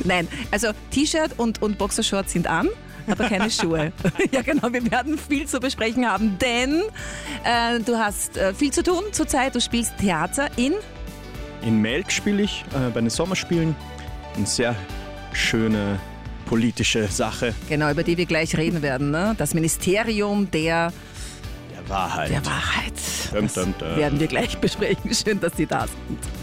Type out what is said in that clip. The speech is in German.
Nein, also T-Shirt und Boxershorts sind an, aber keine Schuhe. Ja genau, wir werden viel zu besprechen haben, denn du hast viel zu tun zurzeit. Du spielst Theater In Melk spiele ich bei den Sommerspielen. Eine sehr schöne politische Sache. Genau, über die wir gleich reden werden. Ne? Das Ministerium der Wahrheit. Wahrheit. Dum, Das dum, dum. werden wir gleich besprechen. Schön, dass Sie da sind.